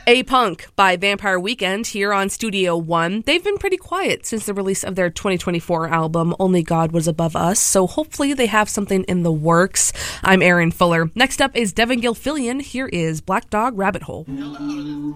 A-Punk by Vampire Weekend here on Studio One. They've been pretty quiet since the release of their 2024 album, Only God Was Above Us, so hopefully they have something in the works. I'm Aaron Fuller. Next up is Devin Gilfillian. Here is Black Dog Rabbit Hole.